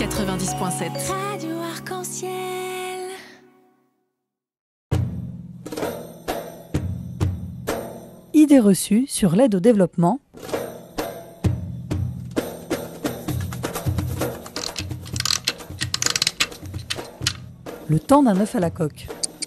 90.7. Radio Arc-en-Ciel. Idées reçues sur l'aide au développement. Le temps d'un œuf à la coque.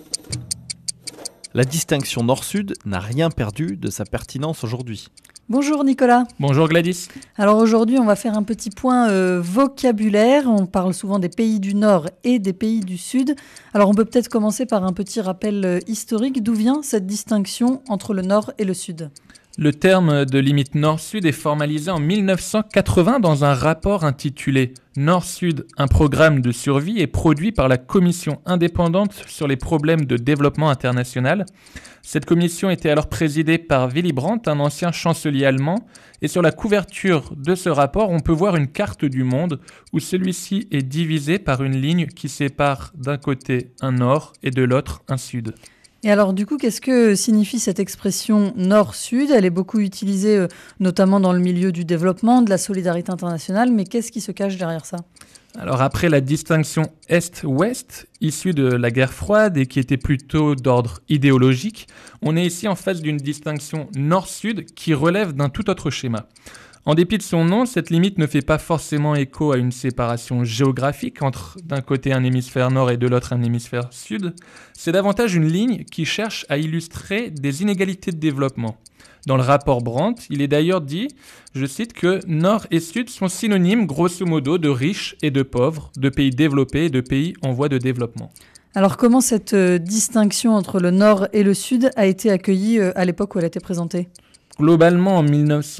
La distinction nord-sud n'a rien perdu de sa pertinence aujourd'hui. Bonjour Nicolas. Bonjour Gladys. Alors aujourd'hui, on va faire un petit point vocabulaire. On parle souvent des pays du Nord et des pays du Sud. Alors on peut peut-être commencer par un petit rappel historique. D'où vient cette distinction entre le Nord et le Sud ? Le terme de limite nord-sud est formalisé en 1980 dans un rapport intitulé « Nord-Sud, un programme de survie » et produit par la Commission indépendante sur les problèmes de développement international. Cette commission était alors présidée par Willy Brandt, un ancien chancelier allemand, et sur la couverture de ce rapport, on peut voir une carte du monde où celui-ci est divisé par une ligne qui sépare d'un côté un nord et de l'autre un sud. Et alors du coup, qu'est-ce que signifie cette expression nord-sud ? Elle est beaucoup utilisée notamment dans le milieu du développement, de la solidarité internationale, mais qu'est-ce qui se cache derrière ça ? Alors après la distinction Est-Ouest, issue de la guerre froide et qui était plutôt d'ordre idéologique, on est ici en face d'une distinction Nord-Sud qui relève d'un tout autre schéma. En dépit de son nom, cette limite ne fait pas forcément écho à une séparation géographique entre d'un côté un hémisphère nord et de l'autre un hémisphère sud. C'est davantage une ligne qui cherche à illustrer des inégalités de développement. Dans le rapport Brandt, il est d'ailleurs dit, je cite, que Nord et Sud sont synonymes grosso modo de riches et de pauvres, de pays développés et de pays en voie de développement. Alors comment cette distinction entre le Nord et le Sud a été accueillie à l'époque où elle a été présentée ? Globalement, en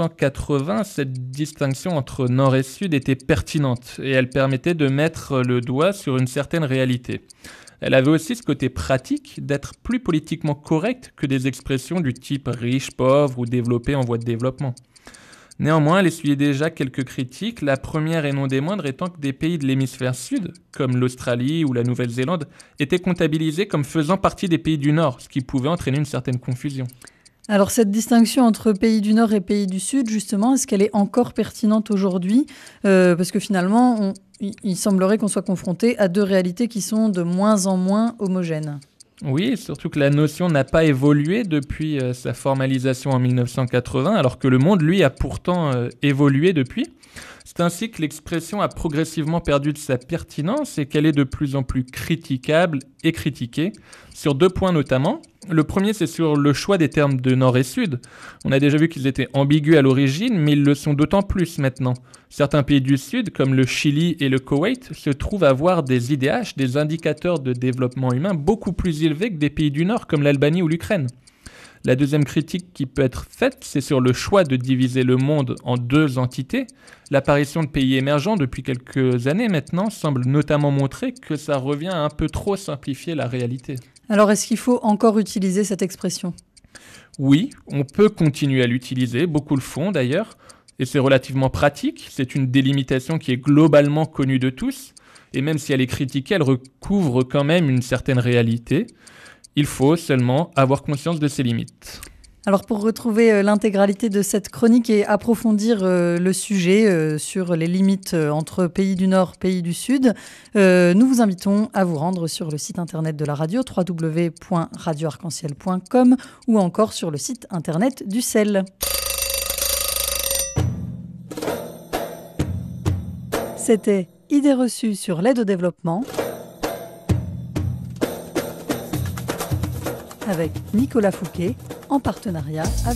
1980, cette distinction entre Nord et Sud était pertinente et elle permettait de mettre le doigt sur une certaine réalité. Elle avait aussi ce côté pratique d'être plus politiquement correcte que des expressions du type riche, pauvre ou développé en voie de développement. Néanmoins, elle essuyait déjà quelques critiques, la première et non des moindres étant que des pays de l'hémisphère sud, comme l'Australie ou la Nouvelle-Zélande, étaient comptabilisés comme faisant partie des pays du Nord, ce qui pouvait entraîner une certaine confusion. Alors cette distinction entre pays du Nord et pays du Sud, justement, est-ce qu'elle est encore pertinente aujourd'hui ? Parce que finalement, il semblerait qu'on soit confronté à deux réalités qui sont de moins en moins homogènes. Oui, surtout que la notion n'a pas évolué depuis sa formalisation en 1980, alors que le monde, lui, a pourtant évolué depuis. C'est ainsi que l'expression a progressivement perdu de sa pertinence et qu'elle est de plus en plus critiquable et critiquée, sur deux points notamment. Le premier, c'est sur le choix des termes de Nord et Sud. On a déjà vu qu'ils étaient ambigus à l'origine, mais ils le sont d'autant plus maintenant. Certains pays du Sud, comme le Chili et le Koweït, se trouvent avoir des IDH, des indicateurs de développement humain, beaucoup plus élevés que des pays du Nord, comme l'Albanie ou l'Ukraine. La deuxième critique qui peut être faite, c'est sur le choix de diviser le monde en deux entités. L'apparition de pays émergents depuis quelques années maintenant semble notamment montrer que ça revient à un peu trop simplifier la réalité. Alors est-ce qu'il faut encore utiliser cette expression ? Oui, on peut continuer à l'utiliser, beaucoup le font d'ailleurs, et c'est relativement pratique. C'est une délimitation qui est globalement connue de tous, et même si elle est critiquée, elle recouvre quand même une certaine réalité. Il faut seulement avoir conscience de ses limites. Alors pour retrouver l'intégralité de cette chronique et approfondir le sujet sur les limites entre pays du Nord et pays du Sud, nous vous invitons à vous rendre sur le site internet de la radio, www.radioarc-en-ciel.com, ou encore sur le site internet du CEL. C'était Idées reçues sur l'aide au développement avec Nicolas Fouquet en partenariat avec